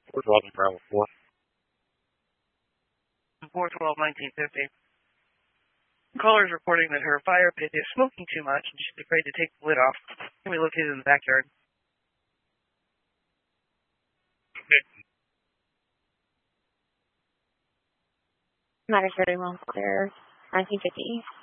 412 and Bravo 4. 412, 1950. Caller is reporting that her fire pit is smoking too much and she's afraid to take the lid off. Can we locate it in the backyard? Okay. Matter 31 clear, 1950.